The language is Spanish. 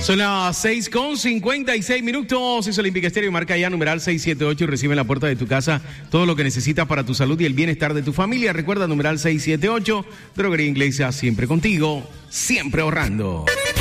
Son las 6:56. Es Olímpica Estéreo, marca ya numeral 678 y recibe en la puerta de tu casa todo lo que necesitas para tu salud y el bienestar de tu familia. Recuerda numeral 678, Droguería Inglesa, siempre contigo, siempre ahorrando.